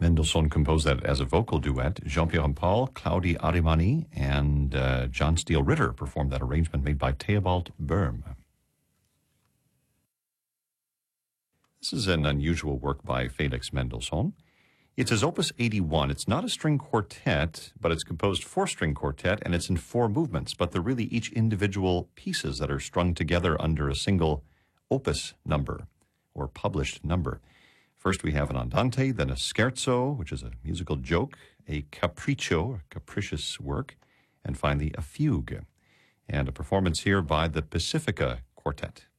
Mendelssohn composed that as a vocal duet. Jean-Pierre and Paul, Claudie Arimani, and John Steele Ritter performed that arrangement made by Theobald Böhm. This is an unusual work by Felix Mendelssohn. It's his Opus 81. It's not a string quartet, but it's composed four-string quartet, and it's in four movements, but they're really each individual pieces that are strung together under a single opus number or published number. First, we have an andante, then a scherzo, which is a musical joke, a capriccio, a capricious work, and finally a fugue. And a performance here by the Pacifica Quartet.